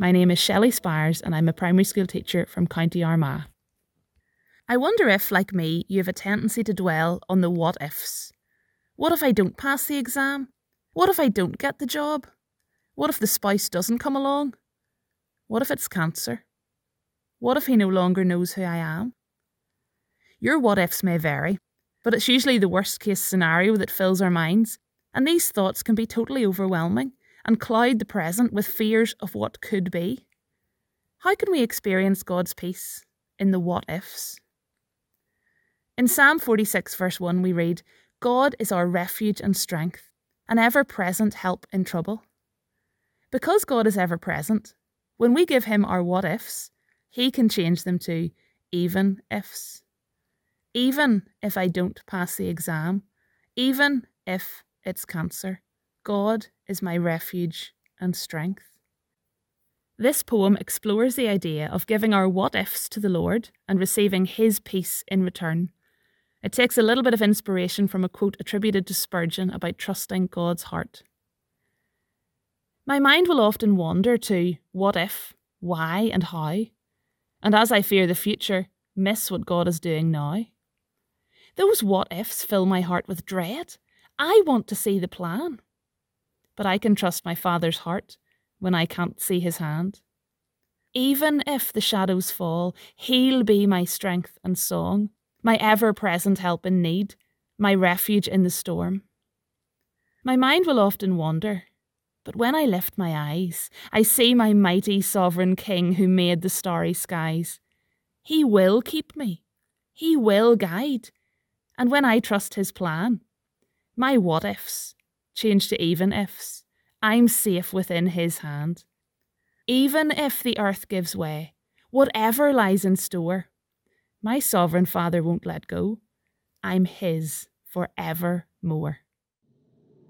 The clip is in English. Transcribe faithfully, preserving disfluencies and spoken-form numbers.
My name is Shelley Spires and I'm a primary school teacher from County Armagh. I wonder if, like me, you have a tendency to dwell on the what-ifs. What if I don't pass the exam? What if I don't get the job? What if the spouse doesn't come along? What if it's cancer? What if he no longer knows who I am? Your what-ifs may vary, but it's usually the worst-case scenario that fills our minds, and these thoughts can be totally overwhelming and cloud the present with fears of what could be. How can we experience God's peace in the what-ifs? In Psalm forty-six verse one we read, "God is our refuge and strength, an ever-present help in trouble." Because God is ever-present, when we give him our what-ifs, he can change them to even-ifs. Even if I don't pass the exam, even if it's cancer, God is my refuge and strength. This poem explores the idea of giving our what-ifs to the Lord and receiving his peace in return. It takes a little bit of inspiration from a quote attributed to Spurgeon about trusting God's heart. My mind will often wander to what if, why and how, and as I fear the future, miss what God is doing now. Those what-ifs fill my heart with dread. I want to see the plan. But I can trust my Father's heart when I can't see his hand. Even if the shadows fall, he'll be my strength and song, my ever-present help in need, my refuge in the storm. My mind will often wander, but when I lift my eyes, I see my mighty sovereign King who made the starry skies. He will keep me. He will guide. And when I trust his plan, my what-ifs change to even-ifs. I'm safe within his hand. Even if the earth gives way, whatever lies in store, my sovereign Father won't let go. I'm his forevermore.